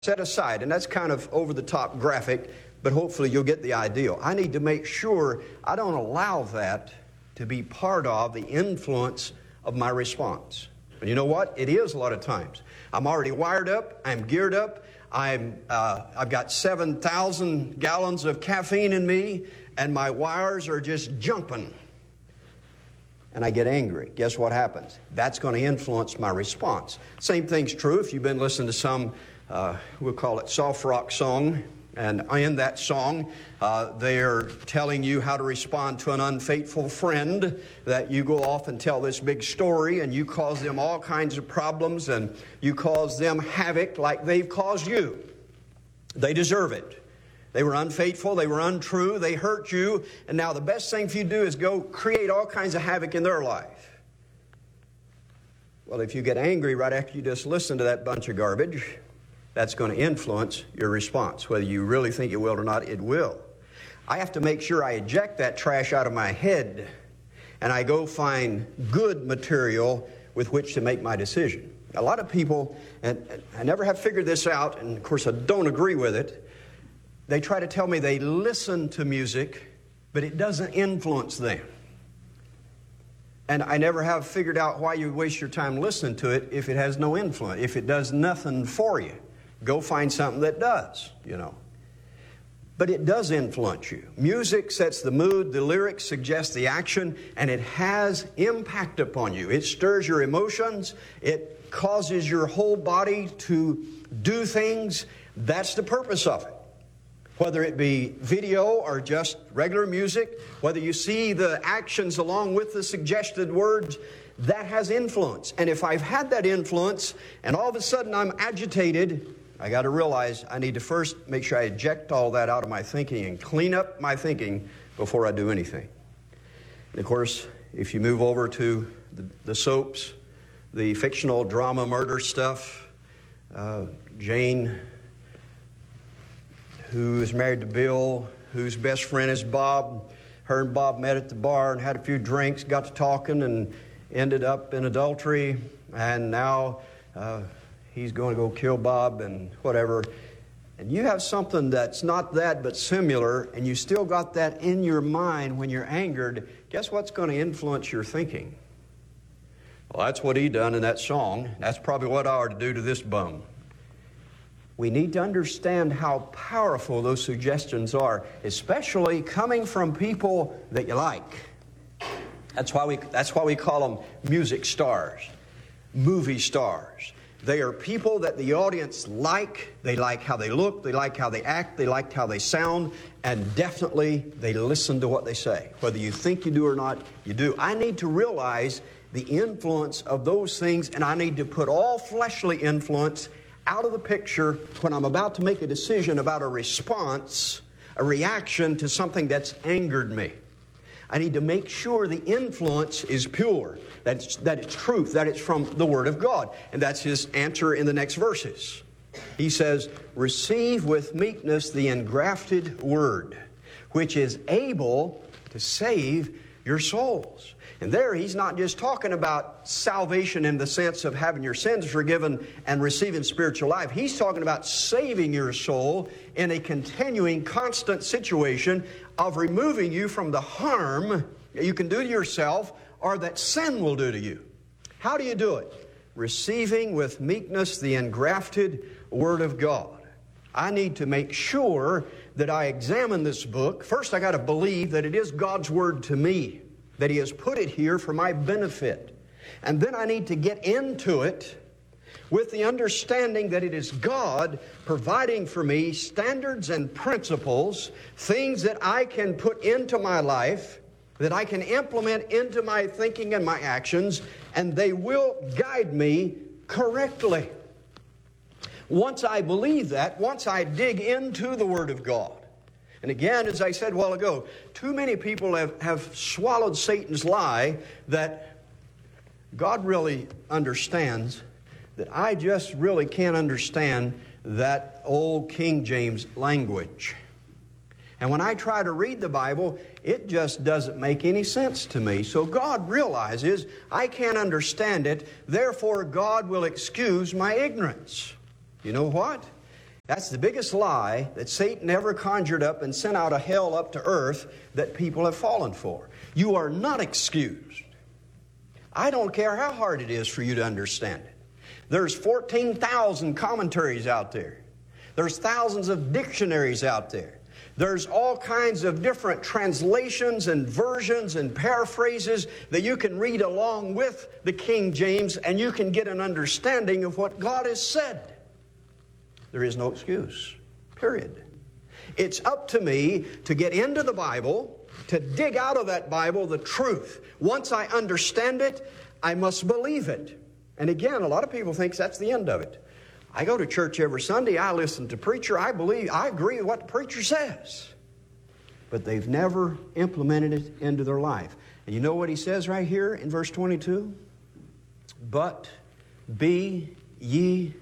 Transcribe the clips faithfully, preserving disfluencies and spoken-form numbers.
set aside, and that's kind of over-the-top graphic, but hopefully you'll get the idea. I need to make sure I don't allow that to be part of the influence of my response. And you know what? It is a lot of times. I'm already wired up. I'm geared up. I'm, uh, I've got seven thousand gallons of caffeine in me, and my wires are just jumping. And I get angry. Guess what happens? That's going to influence my response. Same thing's true if you've been listening to some, uh, we'll call it soft rock song, and in that song, uh, they're telling you how to respond to an unfaithful friend, that you go off and tell this big story, and you cause them all kinds of problems, and you cause them havoc like they've caused you. They deserve it. They were unfaithful, they were untrue, they hurt you, and now the best thing for you to do is go create all kinds of havoc in their life. Well, if you get angry right after you just listen to that bunch of garbage, that's going to influence your response. Whether you really think it will or not, it will. I have to make sure I eject that trash out of my head, and I go find good material with which to make my decision. A lot of people, and I never have figured this out, and of course I don't agree with it, they try to tell me they listen to music, but it doesn't influence them. And I never have figured out why you waste your time listening to it if it has no influence, if it does nothing for you. Go find something that does, you know. But it does influence you. Music sets the mood, the lyrics suggest the action, and it has impact upon you. It stirs your emotions. It causes your whole body to do things. That's the purpose of it. Whether it be video or just regular music, whether you see the actions along with the suggested words, that has influence. And if I've had that influence and all of a sudden I'm agitated, I got to realize I need to first make sure I eject all that out of my thinking and clean up my thinking before I do anything. And of course, if you move over to the, the soaps, the fictional drama murder stuff, uh, Jane, who is married to Bill, whose best friend is Bob. Her and Bob met at the bar and had a few drinks, got to talking, and ended up in adultery. And now uh, he's going to go kill Bob and whatever. And you have something that's not that but similar, and you still got that in your mind when you're angered. Guess what's going to influence your thinking? Well, that's what he done in that song. That's probably what I ought to do to this bum. We need to understand how powerful those suggestions are, especially coming from people that you like. That's why we, that's why we call them music stars, movie stars. They are people that the audience like. They like how they look, they like how they act, they like how they sound, and definitely they listen to what they say. Whether you think you do or not, you do. I need to realize the influence of those things, and I need to put all fleshly influence out of the picture when I'm about to make a decision about a response, a reaction to something that's angered me. I need to make sure the influence is pure, that it's, that it's truth, that it's from the Word of God. And that's his answer in the next verses. He says, receive with meekness the engrafted Word, which is able to save your souls. And there he's not just talking about salvation in the sense of having your sins forgiven and receiving spiritual life. He's talking about saving your soul in a continuing, constant situation of removing you from the harm that you can do to yourself or that sin will do to you. How do you do it? Receiving with meekness the engrafted Word of God. I need to make sure that I examine this book. First, I got to believe that it is God's Word to me, that He has put it here for my benefit. And then I need to get into it with the understanding that it is God providing for me standards and principles, things that I can put into my life, that I can implement into my thinking and my actions, and they will guide me correctly. Once I believe that, once I dig into the Word of God, and again, as I said a while ago, too many people have, have swallowed Satan's lie that God really understands, that I just really can't understand that old King James language. And when I try to read the Bible, it just doesn't make any sense to me. So God realizes I can't understand it, therefore God will excuse my ignorance. You know what? That's the biggest lie that Satan ever conjured up and sent out of hell up to earth that people have fallen for. You are not excused. I don't care how hard it is for you to understand it. There's fourteen thousand commentaries out there. There's thousands of dictionaries out there. There's all kinds of different translations and versions and paraphrases that you can read along with the King James, and you can get an understanding of what God has said. There is no excuse, period. It's up to me to get into the Bible, to dig out of that Bible the truth. Once I understand it, I must believe it. And again, a lot of people think that's the end of it. I go to church every Sunday, I listen to preacher, I believe, I agree with what the preacher says. But they've never implemented it into their life. And you know what he says right here in verse twenty-two? But be ye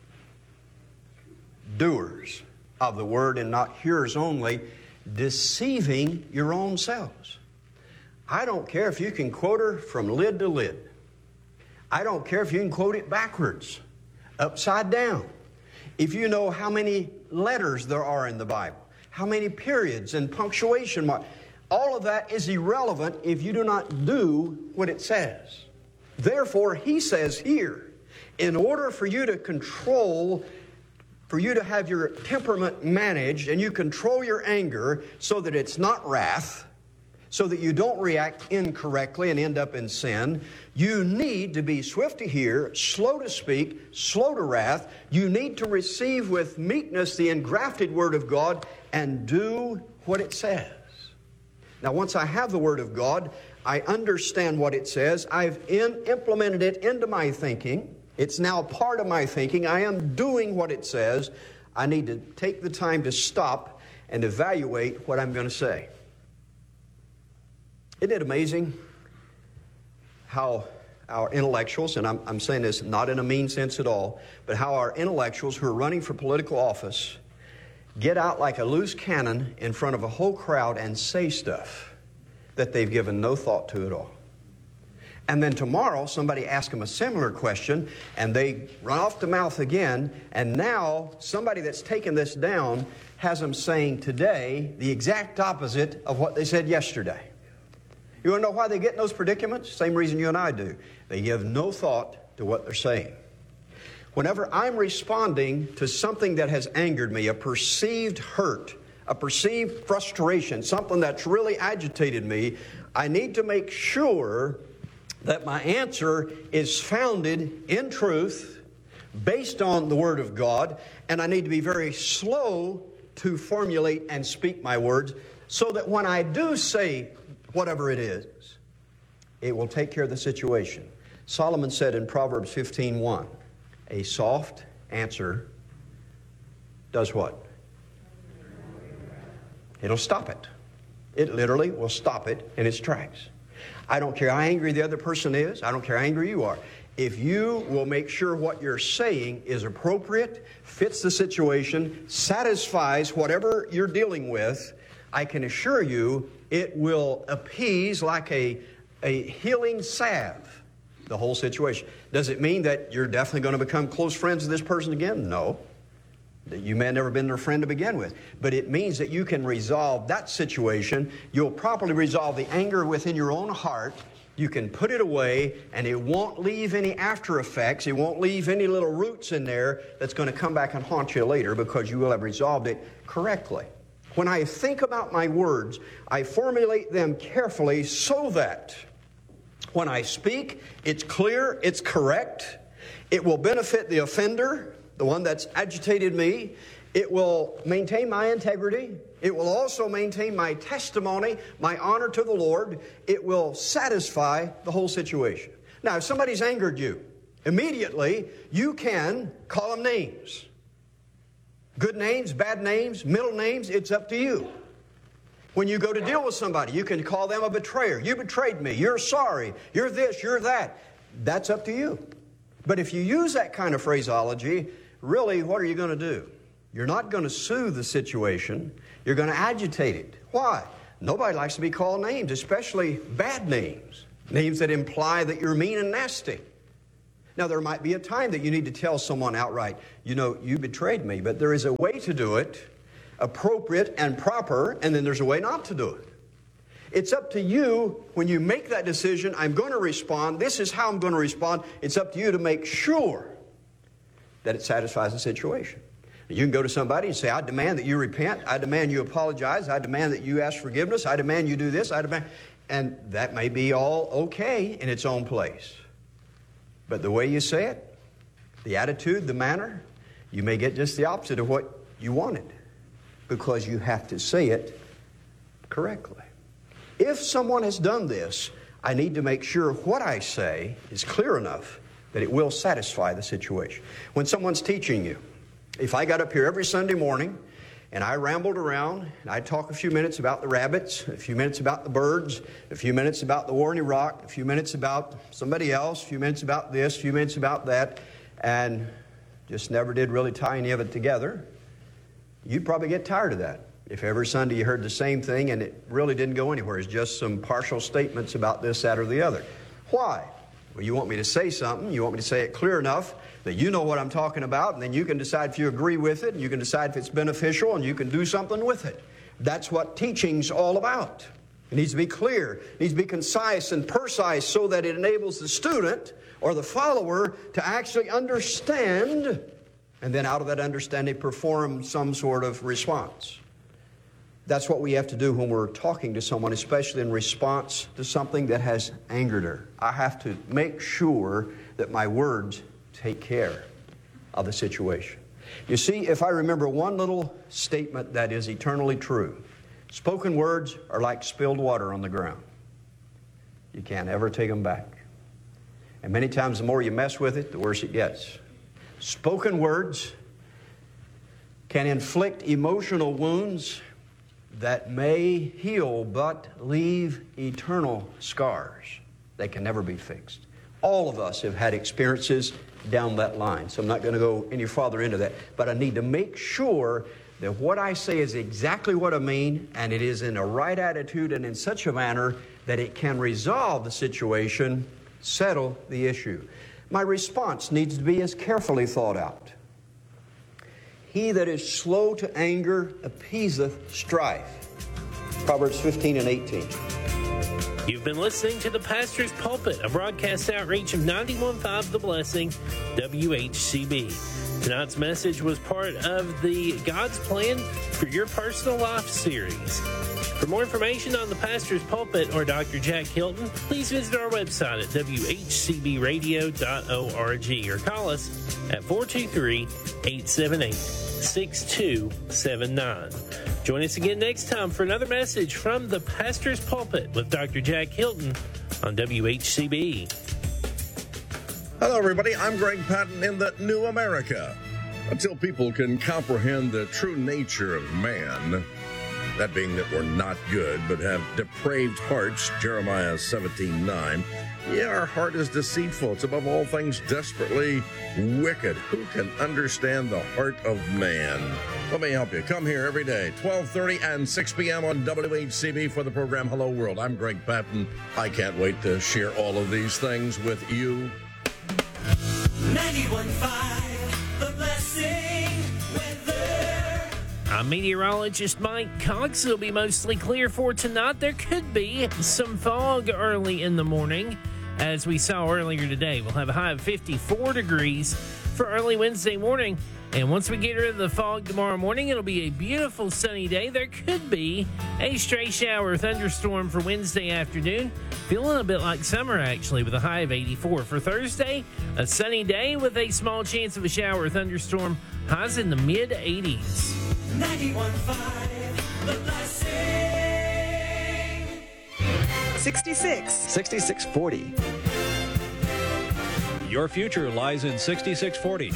doers of the word and not hearers only, deceiving your own selves. I don't care if you can quote her from lid to lid. I don't care if you can quote it backwards, upside down. If you know how many letters there are in the Bible, how many periods and punctuation marks, all of that is irrelevant if you do not do what it says. Therefore, he says here, in order for you to control, for you to have your temperament managed and you control your anger so that it's not wrath, so that you don't react incorrectly and end up in sin, you need to be swift to hear, slow to speak, slow to wrath. You need to receive with meekness the engrafted Word of God and do what it says. Now, once I have the Word of God, I understand what it says. I've in, implemented it into my thinking. It's now part of my thinking. I am doing what it says. I need to take the time to stop and evaluate what I'm going to say. Isn't it amazing how our intellectuals, and I'm, I'm saying this not in a mean sense at all, but how our intellectuals who are running for political office get out like a loose cannon in front of a whole crowd and say stuff that they've given no thought to at all. And then tomorrow somebody asks them a similar question and they run off the mouth again, and now somebody that's taken this down has them saying today the exact opposite of what they said yesterday. You want to know why they get in those predicaments? Same reason you and I do. They give no thought to what they're saying. Whenever I'm responding to something that has angered me, a perceived hurt, a perceived frustration, something that's really agitated me, I need to make sure that my answer is founded in truth, based on the Word of God, and I need to be very slow to formulate and speak my words so that when I do say whatever it is, it will take care of the situation. Solomon said in Proverbs fifteen one, a soft answer does what? It'll stop it. It literally will stop it in its tracks. I don't care how angry the other person is. I don't care how angry you are. If you will make sure what you're saying is appropriate, fits the situation, satisfies whatever you're dealing with, I can assure you it will appease like a, a healing salve the whole situation. Does it mean that you're definitely going to become close friends with this person again? No. You may have never been their friend to begin with. But it means that you can resolve that situation. You'll properly resolve the anger within your own heart. You can put it away, and it won't leave any after effects. It won't leave any little roots in there that's going to come back and haunt you later because you will have resolved it correctly. When I think about my words, I formulate them carefully so that when I speak, it's clear, it's correct. It will benefit the offender, the one that's agitated me. It will maintain my integrity. It will also maintain my testimony, my honor to the Lord. It will satisfy the whole situation. Now, if somebody's angered you, immediately you can call them names. Good names, bad names, middle names, it's up to you. When you go to deal with somebody, you can call them a betrayer. You betrayed me. You're sorry. You're this, you're that. That's up to you. But if you use that kind of phraseology, really, what are you going to do? You're not going to soothe the situation. You're going to agitate it. Why? Nobody likes to be called names, especially bad names. Names that imply that you're mean and nasty. Now, there might be a time that you need to tell someone outright, you know, you betrayed me, but there is a way to do it, appropriate and proper, and then there's a way not to do it. It's up to you when you make that decision, I'm going to respond, this is how I'm going to respond. It's up to you to make sure that it satisfies the situation. You can go to somebody and say, I demand that you repent, I demand you apologize, I demand that you ask forgiveness, I demand you do this, I demand... And that may be all okay in its own place. But the way you say it, the attitude, the manner, you may get just the opposite of what you wanted because you have to say it correctly. If someone has done this, I need to make sure what I say is clear enough that it will satisfy the situation. When someone's teaching you, if I got up here every Sunday morning and I rambled around, and I'd talk a few minutes about the rabbits, a few minutes about the birds, a few minutes about the war in Iraq, a few minutes about somebody else, a few minutes about this, a few minutes about that, and just never did really tie any of it together, you'd probably get tired of that. If every Sunday you heard the same thing and it really didn't go anywhere, it's just some partial statements about this, that, or the other. Why? Well, you want me to say something, you want me to say it clear enough that you know what I'm talking about, and then you can decide if you agree with it, and you can decide if it's beneficial, and you can do something with it. That's what teaching's all about. It needs to be clear, it needs to be concise and precise so that it enables the student or the follower to actually understand, and then out of that understanding perform some sort of response. That's what we have to do when we're talking to someone, especially in response to something that has angered her. I have to make sure that my words take care of the situation. You see, if I remember one little statement that is eternally true, spoken words are like spilled water on the ground. You can't ever take them back. And many times the more you mess with it, the worse it gets. Spoken words can inflict emotional wounds that may heal but leave eternal scars that can never be fixed. All of us have had experiences down that line, so I'm not going to go any farther into that. But I need to make sure that what I say is exactly what I mean, and it is in a right attitude and in such a manner that it can resolve the situation, settle the issue. My response needs to be as carefully thought out. He that is slow to anger appeaseth strife. Proverbs fifteen and eighteen. You've been listening to The Pastor's Pulpit, a broadcast outreach of ninety-one point five The Blessing, W H C B. Tonight's message was part of the God's Plan for Your Personal Life series. For more information on The Pastor's Pulpit or Doctor Jack Hilton, please visit our website at w h c b radio dot org or call us at four two three, eight seven eight, six two seven nine. Join us again next time for another message from The Pastor's Pulpit with Doctor Jack Hilton on W H C B. Hello, everybody. I'm Greg Patton in the New America. Until people can comprehend the true nature of man, that being that we're not good but have depraved hearts, Jeremiah seventeen nine. Yeah, our heart is deceitful. It's above all things desperately wicked. Who can understand the heart of man? Let me help you. Come here every day, twelve thirty and six p.m. on W H C B for the program Hello World. I'm Greg Patton. I can't wait to share all of these things with you. ninety-one point five The Blessing weather. I'm meteorologist Mike Cox. It'll be mostly clear for tonight. There could be some fog early in the morning. As we saw earlier today, we'll have a high of fifty-four degrees for early Wednesday morning. And once we get rid of the fog tomorrow morning, it'll be a beautiful sunny day. There could be a stray shower or thunderstorm for Wednesday afternoon. Feeling a bit like summer, actually, with a high of eighty-four. For Thursday, a sunny day with a small chance of a shower or thunderstorm. Highs in the mid eighties. ninety-one point five The Blessing. sixty-six. sixty-six forty. Your future lies in sixty-six forty.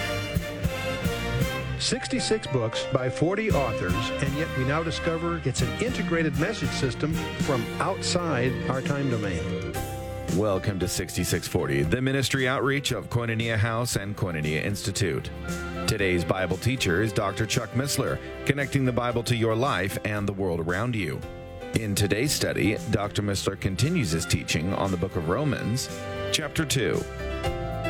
sixty-six books by forty authors, and yet we now discover it's an integrated message system from outside our time domain. Welcome to sixty-six forty, the ministry outreach of Koinonia House and Koinonia Institute. Today's Bible teacher is Doctor Chuck Missler, connecting the Bible to your life and the world around you. In today's study, Doctor Missler continues his teaching on the book of Romans, chapter two.